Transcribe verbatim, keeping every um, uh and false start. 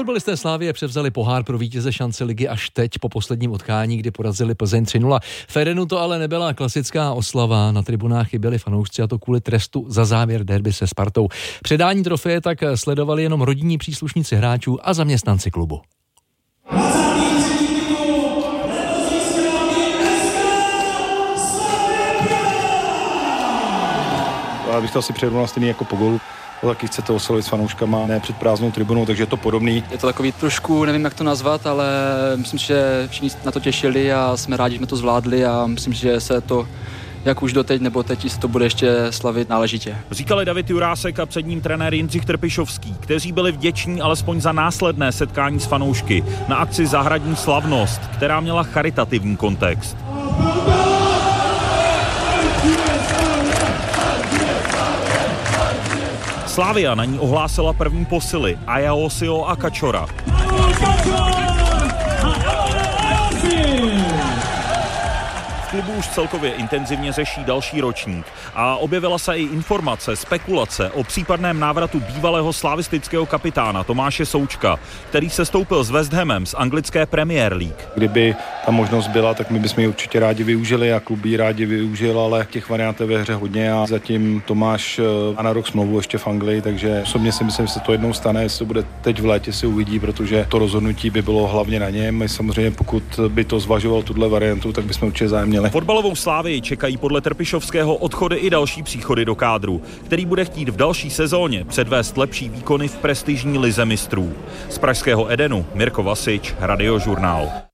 Fotbalisté Slavie převzali pohár pro vítěze šance ligy až teď po posledním utkání, kdy porazili Plzeň tři nula. V Edenu to ale nebyla klasická oslava, na tribunách chyběli fanoušci a to kvůli trestu za závěr derby se Spartou. Předání trofeje tak sledovali jenom rodinní příslušníci hráčů a zaměstnanci klubu. Já bych to asi předvonal stejný jako po gólu. Taky chcete oslavit s fanouškama, ne před prázdnou tribunou, takže je to podobný. Je to takový trošku, nevím jak to nazvat, ale myslím, že všichni na to těšili a jsme rádi, že jsme to zvládli a myslím, že se to jak už doteď nebo teď se to bude ještě slavit náležitě. Říkali David Jurásek a před ním trenér Jindřich Trpišovský, kteří byli vděční alespoň za následné setkání s fanoušky na akci Zahradní slavnost, která měla charitativní kontext. Slavia na ní ohlásila první posily Ayaosio a Kačora. V klubu už celkově intenzivně řeší další ročník a objevila se i informace, spekulace o případném návratu bývalého slavistického kapitána Tomáše Součka, který se stoupil s West Hamem z anglické Premier League. Kdyby ta možnost byla, tak my bychom ji určitě rádi využili a klub ji rádi využil, ale těch variant je ve hře hodně a zatím Tomáš má na rok smlouvu ještě v Anglii, takže osobně si myslím, že se to jednou stane, jestli to bude teď v létě, si uvidí, protože to rozhodnutí by bylo hlavně na něm. My samozřejmě pokud by to zvažoval tuhle variantu, tak bychom určitě zájem měli. Fotbalovou Slavii čekají podle Trpišovského odchody i další příchody do kádru, který bude chtít v další sezóně předvést lepší výkony v prestižní lize mistrů. Z pražského Edenu Mirko Vasič, Radiožurnál.